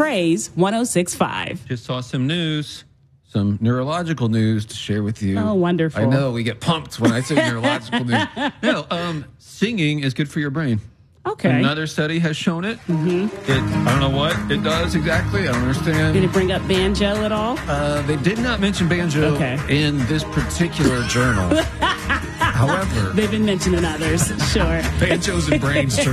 Praise 106.5. Just saw some news, some neurological news to share with you. Oh, wonderful. I know we get pumped when I say neurological news. No, singing is good for your brain. Okay. Another study has shown it. I don't know what it does exactly. I don't understand. Did it bring up banjo at all? They did not mention banjo in this particular journal. However, They've been mentioning others, sure. banjos and brains